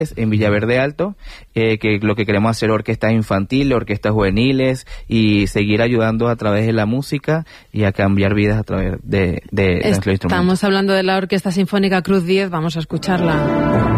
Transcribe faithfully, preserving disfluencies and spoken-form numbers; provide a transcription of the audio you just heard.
en Villaverde Alto, eh, que lo que queremos hacer orquestas infantiles, orquestas juveniles y seguir ayudando a través de la música y a cambiar vidas a través de, de, de nuestro instrumento. Estamos hablando de la Orquesta Sinfónica Cruz diez, vamos a escucharla.